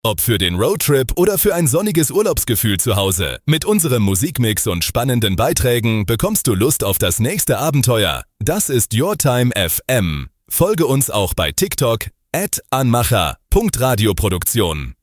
Ob für den Roadtrip oder für ein sonniges Urlaubsgefühl zu Hause. Mit unserem Musikmix und spannenden Beiträgen bekommst du Lust auf das nächste Abenteuer. Das ist Your Time FM. Folge uns auch bei TikTok @anmacher.radioproduktion.